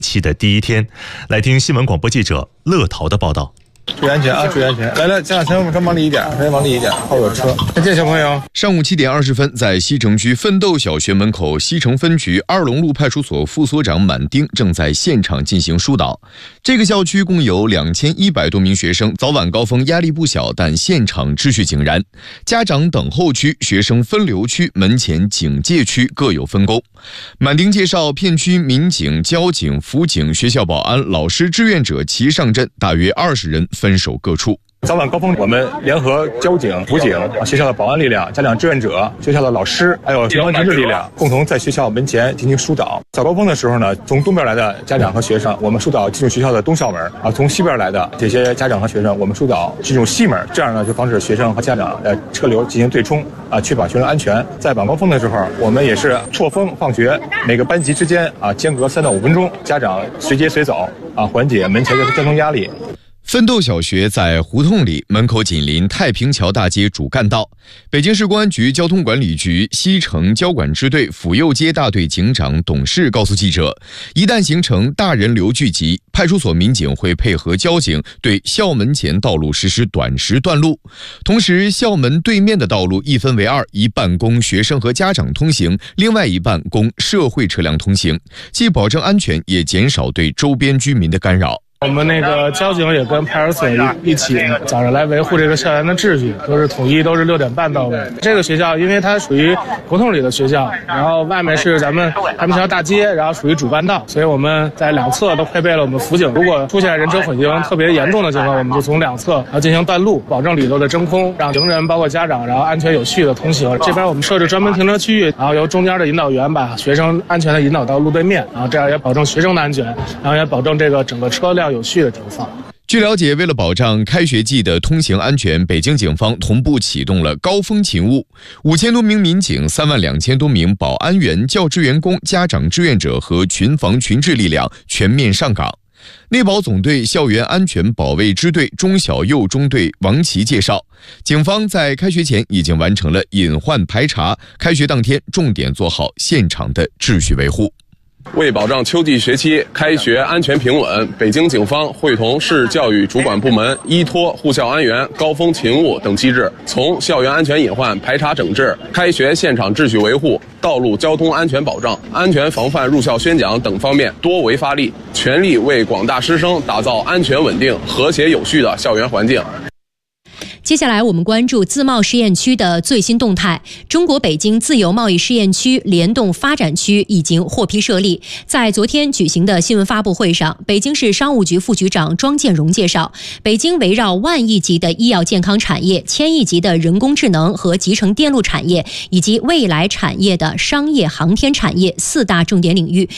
期的第一天。来听新闻广播记者乐淘的报道。 注意安全啊！注意安全！来，家长先往里一点，往里一点，后有车。再见，小朋友。 上午7点20分，在西城区奋斗小学门口，西城分局二龙路派出所副所长满丁正在现场进行疏导。这个校区共有2100多名学生，早晚高峰压力不小，但现场秩序井然。家长等候区、学生分流区、门前警戒区各有分工。满丁介绍，片区民警、交警、辅警、学校保安、老师、志愿者齐上阵，大约20人分守各处。 早晚高峰，我们联合交警、辅警、学校的保安力量、家长志愿者、学校的老师，还有公安同志力量，共同在学校门前进行疏导。早高峰的时候呢，从东边来的家长和学生，我们疏导进入学校的东校门从西边来的这些家长和学生，我们疏导进入西门。这样呢，就防止学生和家长的车流进行对冲确保学生安全。在晚高峰的时候，我们也是错峰放学，每个班级之间间隔3到5分钟，家长随接随走缓解门前的交通压力。 奋斗小学在胡同里，门口紧邻太平桥大街主干道。北京市公安局交通管理局西城交管支队府右街大队警长董事告诉记者，一旦形成大人流聚集，派出所民警会配合交警对校门前道路实施短时断路。同时，校门对面的道路一分为2，一半供学生和家长通行，另外一半供社会车辆通行，既保证安全，也减少对周边居民的干扰。 我们交警也跟派出所一起早上来维护这个校园的秩序，都是统一都是6点半到位。这个学校因为它属于胡同里的学校，然后外面是咱们太平桥大街，然后属于主干道，所以我们在两侧都配备了我们辅警。如果出现人车混行特别严重的情况，我们就从两侧进行断路，保证里头的真空，让行人包括家长然后安全有序的通行。这边我们设置专门停车区域，然后由中间的引导员把学生安全的引导到路对面，然后这样也保证学生的安全，然后也保证这个整个车辆有序的停放。 据了解，为了保障开学季的通行安全，北京警方同步启动了高峰勤务，5000多名民警、32000多名保安员、教职员工、家长志愿者和群防群治力量全面上岗。内保总队校园安全保卫支队中小幼中队王琦介绍，警方在开学前已经完成了隐患排查，开学当天重点做好现场的秩序维护。 为保障秋季学期开学安全平稳，北京警方会同市教育主管部门依托护校安员、高峰勤务等机制，从校园安全隐患排查整治、开学现场秩序维护、道路交通安全保障、安全防范入校宣讲等方面多维发力，全力为广大师生打造安全稳定、和谐有序的校园环境。 接下来我们关注自贸试验区的最新动态。中国北京自由贸易试验区联动发展区已经获批设立。在昨天举行的新闻发布会上，北京市商务局副局长庄建荣介绍，北京围绕万亿级的医药健康产业、千亿级的人工智能和集成电路产业以及未来产业的商业航天产业4大重点领域，